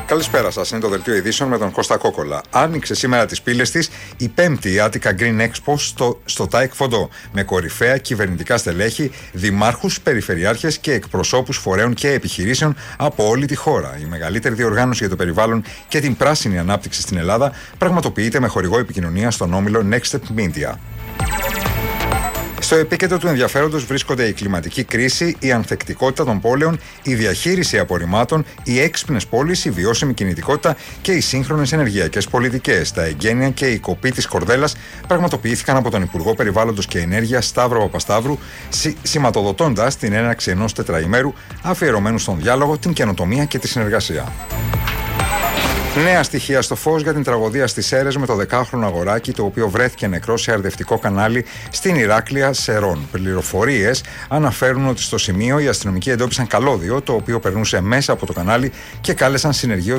Καλησπέρα σας, είναι το δελτίο ειδήσεων με τον Κώστα Κόκολα. Άνοιξε σήμερα τις πύλες της η 5η Attica Green Expo στο Taekwondo, με κορυφαία κυβερνητικά στελέχη, δημάρχους, περιφερειάρχες και εκπροσώπους φορέων και επιχειρήσεων από όλη τη χώρα. Η μεγαλύτερη διοργάνωση για το περιβάλλον και την πράσινη ανάπτυξη στην Ελλάδα πραγματοποιείται με χορηγό επικοινωνία στον όμιλο Next Step Media. Στο επίκεντρο του ενδιαφέροντος βρίσκονται η κλιματική κρίση, η ανθεκτικότητα των πόλεων, η διαχείριση απορριμμάτων, οι έξυπνες πόλεις, η βιώσιμη κινητικότητα και οι σύγχρονες ενεργειακές πολιτικές. Τα εγγένεια και η κοπή της κορδέλας πραγματοποιήθηκαν από τον Υπουργό Περιβάλλοντος και Ενέργειας Σταύρο Παπασταύρου, σηματοδοτώντας την έναρξη ενός τετραημέρου αφιερωμένου στον διάλογο, την καινοτομία και τη συνεργασία. Νέα στοιχεία στο φως για την τραγωδία στις Σέρρες με το 10χρονο αγοράκι, το οποίο βρέθηκε νεκρό σε αρδευτικό κανάλι στην Ηράκλεια Σερών. Πληροφορίες αναφέρουν ότι στο σημείο οι αστυνομικοί εντόπισαν καλώδιο, το οποίο περνούσε μέσα από το κανάλι, και κάλεσαν συνεργείο